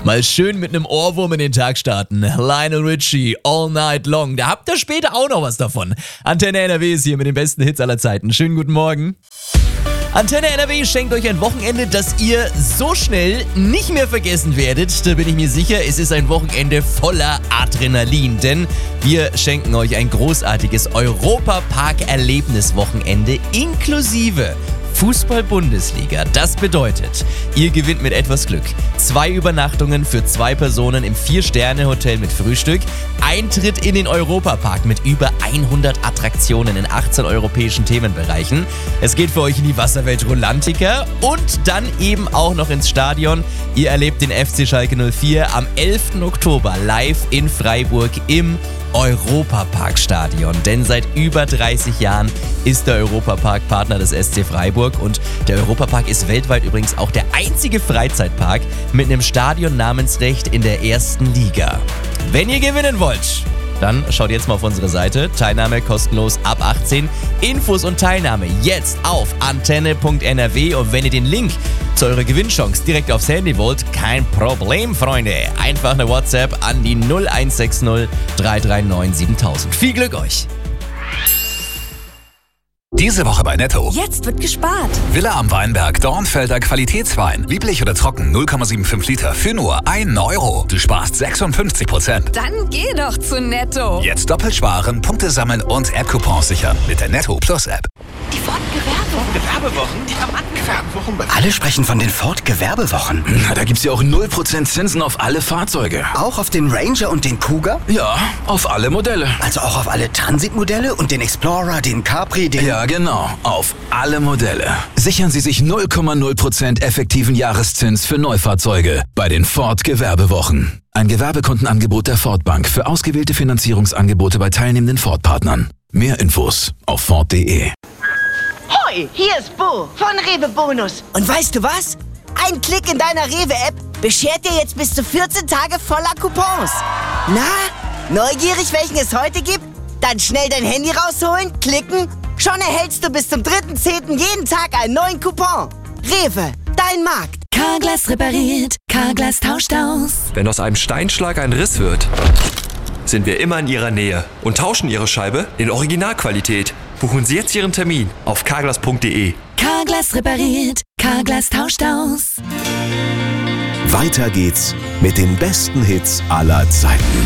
Mal schön mit einem Ohrwurm in den Tag starten. Lionel Richie, All Night Long. Da habt ihr später auch noch was davon. Antenne NRW ist hier mit den besten Hits aller Zeiten. Schönen guten Morgen. Antenne NRW schenkt euch ein Wochenende, das ihr so schnell nicht mehr vergessen werdet. Da bin ich mir sicher, es ist ein Wochenende voller Adrenalin. Denn wir schenken euch ein großartiges Europapark-Erlebniswochenende inklusive Fußball-Bundesliga. Das bedeutet, ihr gewinnt mit etwas Glück 2 Übernachtungen für 2 Personen im 4-Sterne-Hotel mit Frühstück, Eintritt in den Europapark mit über 100 Attraktionen in 18 europäischen Themenbereichen. Es geht für euch in die Wasserwelt Rolantica und dann eben auch noch ins Stadion. Ihr erlebt den FC Schalke 04 am 11. Oktober live in Freiburg im Europapark-Stadion. Denn seit über 30 Jahren ist der Europapark Partner des SC Freiburg und der Europapark ist weltweit übrigens auch der einzige Freizeitpark mit einem Stadionnamensrecht in der 1. Liga. Wenn ihr gewinnen wollt, dann schaut jetzt mal auf unsere Seite. Teilnahme kostenlos ab 18. Infos und Teilnahme jetzt auf antenne.nrw. Und wenn ihr den Link zu eurer Gewinnchance direkt aufs Handy wollt, kein Problem, Freunde. Einfach eine WhatsApp an die 0160 339 7000. Viel Glück euch! Diese Woche bei Netto. Jetzt wird gespart. Villa am Weinberg, Dornfelder Qualitätswein. Lieblich oder trocken, 0,75 Liter für nur 1 Euro. Du sparst 56%. Dann geh doch zu Netto. Jetzt doppelt sparen, Punkte sammeln und App-Coupons sichern mit der Netto Plus App. Die Ford Gewerbewochen. Die haben angefangen. Alle sprechen von den Ford Gewerbewochen. Na, da gibt's ja auch 0% Zinsen auf alle Fahrzeuge. Auch auf den Ranger und den Cougar? Ja, auf alle Modelle. Also auch auf alle Transit-Modelle und den Explorer, den Capri, den... Ja, genau. Auf alle Modelle. Sichern Sie sich 0,0% effektiven Jahreszins für Neufahrzeuge bei den Ford Gewerbewochen. Ein Gewerbekundenangebot der Ford Bank für ausgewählte Finanzierungsangebote bei teilnehmenden Ford-Partnern. Mehr Infos auf Ford.de. Hoi, hier ist Bo von Rewe Bonus. Und weißt du was? Ein Klick in deiner Rewe-App beschert dir jetzt bis zu 14 Tage voller Coupons. Na, neugierig, welchen es heute gibt? Dann schnell dein Handy rausholen, klicken. Schon erhältst du bis zum 3.10. jeden Tag einen neuen Coupon. Rewe, dein Markt. Carglass repariert, Carglass tauscht aus. Wenn aus einem Steinschlag ein Riss wird, sind wir immer in Ihrer Nähe und tauschen Ihre Scheibe in Originalqualität. Buchen Sie jetzt Ihren Termin auf carglass.de. Carglass repariert, Carglass tauscht aus. Weiter geht's mit den besten Hits aller Zeiten.